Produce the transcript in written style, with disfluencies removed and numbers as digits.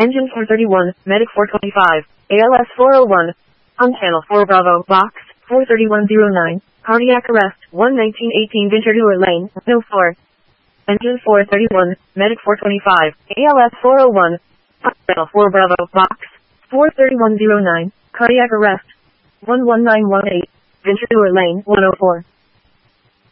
Engine 431, Medic 425, ALS 401. On channel 4 Bravo, box 43109. Cardiac arrest, 11918 Ventura Lane, no 4. Engine 431, Medic 425, ALS 401. On channel 4 Bravo, box 43109. Cardiac arrest, 11918 Ventura Lane, 104.